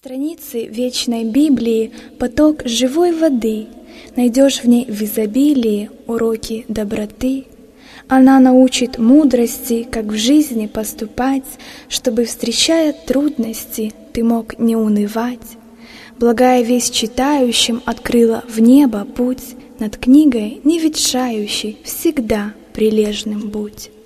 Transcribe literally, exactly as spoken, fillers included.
страницы вечной Библии поток живой воды. Найдешь в ней в изобилии уроки доброты. Она научит мудрости, как в жизни поступать, чтобы, встречая трудности, ты мог не унывать. Благая весть читающим открыла в небо путь, над книгой не ветшающей всегда прилежным будь.